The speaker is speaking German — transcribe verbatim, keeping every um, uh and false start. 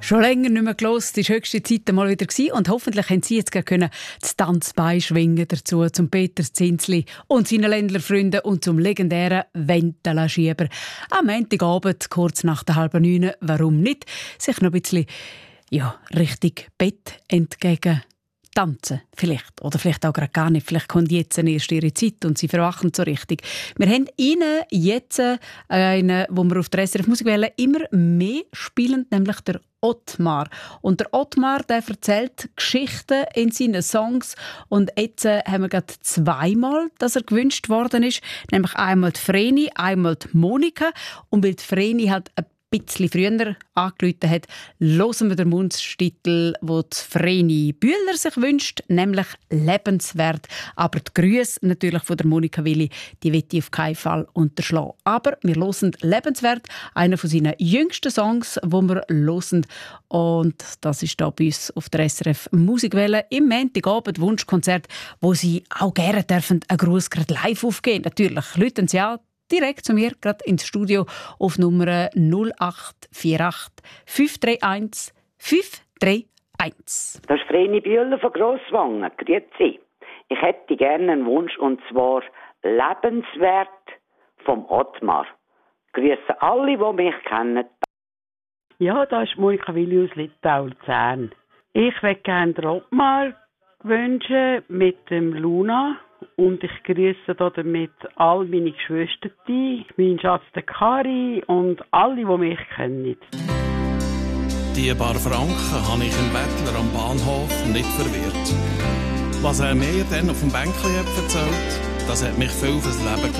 Schon länger nicht mehr gehört, die höchste Zeit mal wieder gewesen. Und hoffentlich haben Sie jetzt können das Tanzbein schwingen dazu zum Peter Zinsli und seinen Ländlerfreunden und zum legendären Wendela-Schieber. Am Montagabend, kurz nach der halben neun, warum nicht, sich noch ein bisschen ja, Richtung Bett entgegen tanzen, vielleicht. Oder vielleicht auch gerade gar nicht. Vielleicht kommt jetzt erst ihre Zeit und sie verwachen so richtig. Wir haben Ihnen jetzt einen, wo wir auf der S R F Musikwelle immer mehr spielen, nämlich der Ottmar. Und der Ottmar, der erzählt Geschichten in seinen Songs. Und jetzt haben wir gerade zweimal, dass er gewünscht worden ist. Nämlich einmal die Vreni, einmal die Monika. Und weil die Vreni halt ein bisschen früher angerufen hat, hören wir den Mundstitel, den die Vreni Bühler sich wünscht, nämlich «Lebenswert». Aber die Grüße natürlich von der Monika Willi, die will ich auf keinen Fall unterschlagen. Aber wir hören «Lebenswert», einer von seinen jüngsten Songs, die wir hören. Und das ist hier bei uns auf der S R F Musikwelle im Montagabend Wunschkonzert, wo Sie auch gerne dürfen einen Gruß gerade live aufgeben. Natürlich, läuten Sie an, direkt zu mir, gerade ins Studio, auf Nummer null acht vier acht fünf drei eins fünf drei eins. Das ist Vreni Bühler von Grosswangen. Grüezi. Ich hätte gerne einen Wunsch, und zwar «Lebenswert» vom Ottmar. Grüße alle, die mich kennen. Ja, da ist Monika Willi aus Littau-Luzern. Ich möchte gerne den Ottmar wünschen mit dem Luna. Und ich grüße damit all meine Geschwister, meinen Schatz, den Kari und alle, die mich kennen. Die paar Franken habe ich im Bettler am Bahnhof nicht verwehrt. Was er mir dann auf dem Bänkchen erzählt, das hat mich viel fürs Leben